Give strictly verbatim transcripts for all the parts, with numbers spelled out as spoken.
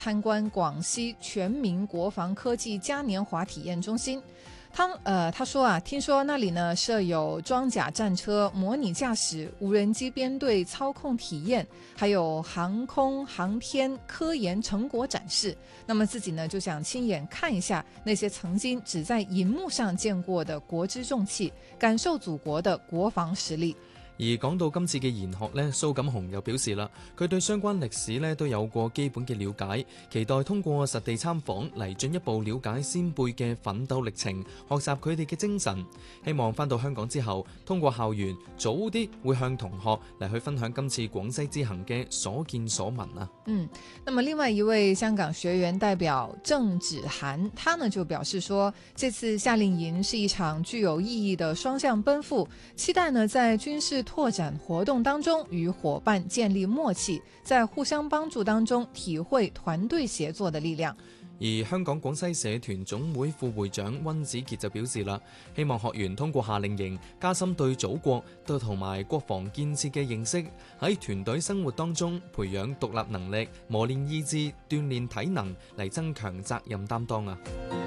参观广西全民国防科技嘉年华体验中心。他呃他说啊，听说那里呢设有装甲战车模拟驾驶、无人机编队操控体验，还有航空航天科研成果展示。那么自己呢就想亲眼看一下那些曾經只在熒幕上見過的國之重器，感受祖國的國防實力。 而講到今次嘅研學呢，蘇錦雄又表示啦，佢對相關歷史呢都有過基本嘅了解，期待通過實地參訪嚟進一步了解先輩嘅奮鬥歷程，學習佢哋嘅精神。希望返到香港之後，通過校園早啲會向同學嚟去分享今次廣西之行嘅所見所聞啊。 嗯，那麼另外一位香港學員代表鄭芷涵，他呢就表示說，這次夏令營是一場具有意義的雙向奔赴，期待呢在軍事拓展活動當中與夥伴建立默契，在互相幫助當中體會團隊協作的力量。 而香港廣西社團總會副會長溫子傑就表示啦，希望學員通過夏令營加深對祖國對同埋國防建設嘅認識，喺團隊生活當中培養獨立能力，磨練意志，鍛鍊體能，嚟增強責任擔當啊。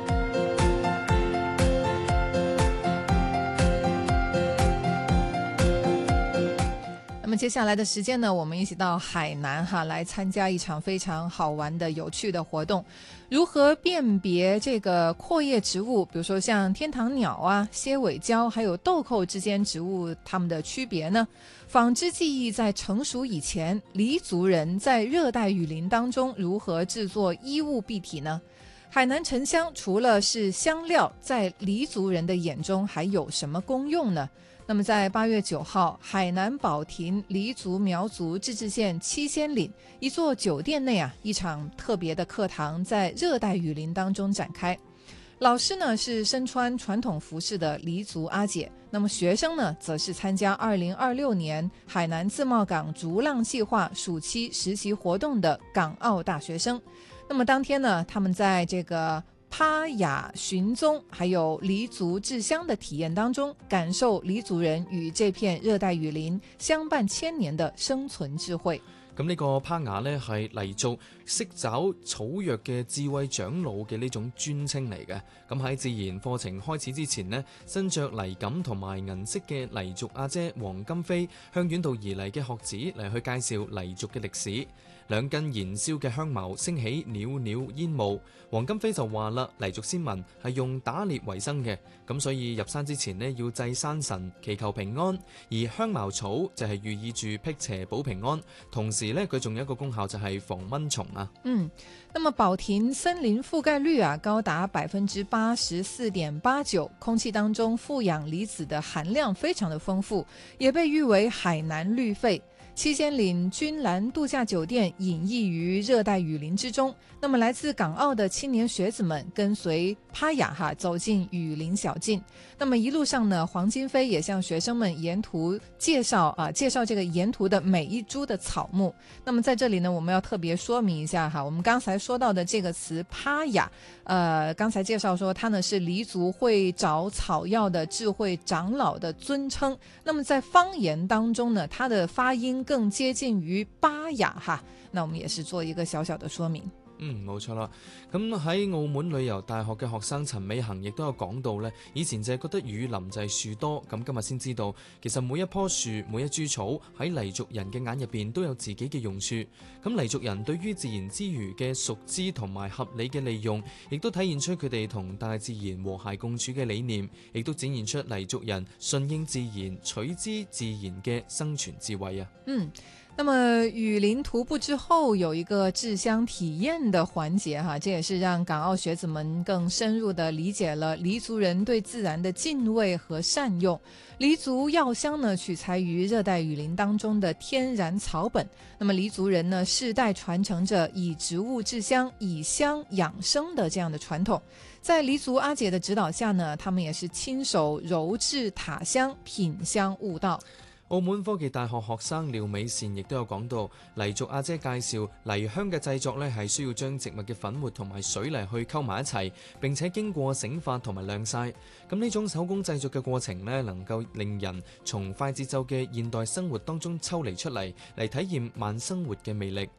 那麼接下來的時間呢，我們一起到海南哈來參加一場非常好玩的有趣的活動。如何辨別這個闊葉植物，比如說像天堂鳥啊、蝎尾蕉還有豆蔻之間植物它們的區別呢？紡織技藝在成熟以前，黎族人在熱帶雨林當中如何製作衣物蔽體呢？海南沉香除了是香料，在黎族人的眼中還有什麼功用呢？那麼在八月九號，海南保亭黎族苗族自治縣七仙嶺一座酒店內啊，一場特別的課堂在熱帶雨林當中展開。老師呢是身穿傳統服飾的黎族阿姐，那麼學生呢則是參加二零二六年海南自貿港逐浪計劃暑期實習活動的港澳大學生。那麼當天呢，他們在這個趴雅尋蹤還有黎族製香的體驗當中，感受黎族人與這片熱帶雨林相伴千年的生存智慧。 咁呢個趴雅呢係黎族識找草藥嘅智慧長老嘅呢種專稱嚟嘅。咁喺自然課程開始之前呢，身着泥錦同埋銀色嘅黎族阿姐黃金飛向遠道而嚟嘅學子嚟去介紹黎族嘅歷史。兩根燃燒嘅香茅升起裊裊煙霧，黃金飛就話啦，黎族先民係用打獵為生嘅，咁所以入山之前呢要祭山神祈求平安，而香茅草就係寓意住辟邪保平安，同時呢佢仲有一個功效就係防蚊蟲啊。 嗯，那麼保亭森林覆蓋率啊高達百分之八十四點八九，空氣當中負氧離子的含量非常的豐富，也被譽為海南綠肺。七仙嶺君蘭度假酒店隱逸於熱帶雨林之中，那麼來自港澳的青年學子們跟隨趴雅哈走進雨林小徑。那麼一路上呢，黃金飛也向學生們沿途介紹啊，介紹這個沿途的每一株的草木。那麼在這裡呢，我們要特別說明一下哈，我們剛才說到的這個詞趴雅，呃，剛才介紹說它呢是黎族會找草藥的智慧長老的尊稱。那麼在方言當中呢，它的發音更接近於巴雅哈，那我們也是做一個小小的說明。 嗯，冇錯啦。咁喺澳門旅遊大學嘅學生陳美恒亦都有講到呢，以前就係覺得雨林就係樹多，咁今日先知道其實每一棵樹每一株草喺黎族人嘅眼入邊都有自己嘅用處。咁黎族人對於自然之餘嘅熟知同埋合理嘅利用，亦都體現出佢哋同大自然和諧共處嘅理念，亦都展現出黎族人順應自然取之自然嘅生存智慧啊。 嗯。那麼雨林徒步之後有一個製香體驗的環節哈，這也是讓港澳學子們更深入地理解了黎族人對自然的敬畏和善用。黎族藥香呢取材於熱帶雨林當中的天然草本，那麼黎族人呢世代傳承着以植物製香、以香養生的這樣的傳統。在黎族阿姐的指導下呢，他們也是親手揉製塔香，品香悟道。 澳門科技大學學生廖美善亦都有講到，黎族阿姐介紹黎香嘅製作呢係需要將植物嘅粉末同埋水泥去溝埋一齊，並且經過醒發同埋晾曬。咁呢種手工製作嘅過程呢，能夠令人從快節奏嘅現代生活當中抽離出嚟，嚟體驗慢生活嘅魅力。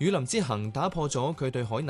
雨林之行打破咗佢對海南